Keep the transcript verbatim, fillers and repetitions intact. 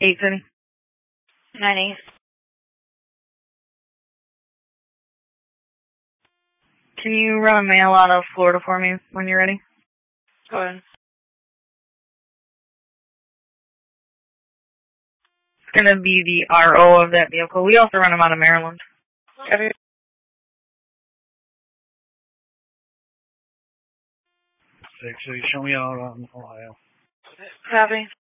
eight City. nine eight. Can you run a mail out of Florida for me when you're ready? Go ahead. It's going to be the R O of that vehicle. We also run them out of Maryland. Copy. Six, so you show me out on Ohio. Copy.